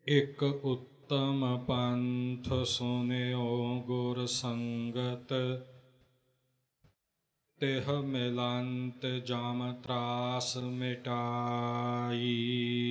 ਇਕ ਉੱਤਮ ਪੰਥ ਸੁਨਿਓ ਗੁਰ ਸੰਗਤ, ਤਿਹ ਮਿਲੰਤ ਜਮ ਤਰਾਸ ਮਿਟਾਈ।